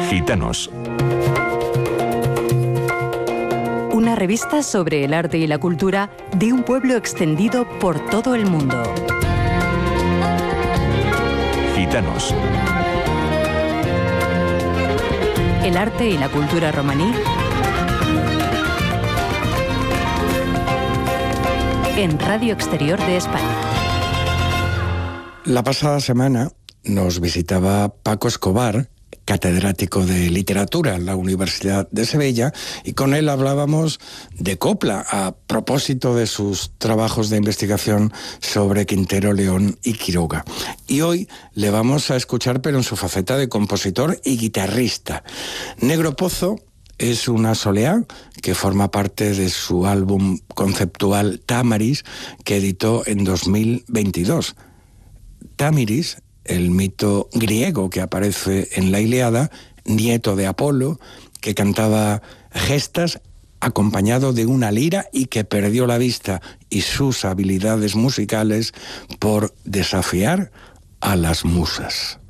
Gitanos. Una revista sobre el arte y la cultura de un pueblo extendido por todo el mundo. Gitanos. El arte y la cultura romaní en Radio Exterior de España. La pasada semana nos visitaba Paco Escobar, catedrático de literatura en la Universidad de Sevilla, y con él hablábamos de copla a propósito de sus trabajos de investigación sobre Quintero, León y Quiroga. Y hoy le vamos a escuchar, pero en su faceta de compositor y guitarrista. Negro Pozo es una soleá que forma parte de su álbum conceptual Támaris, que editó en 2022. Támaris, el mito griego que aparece en la Ilíada, nieto de Apolo, que cantaba gestas acompañado de una lira y que perdió la vista y sus habilidades musicales por desafiar a las musas.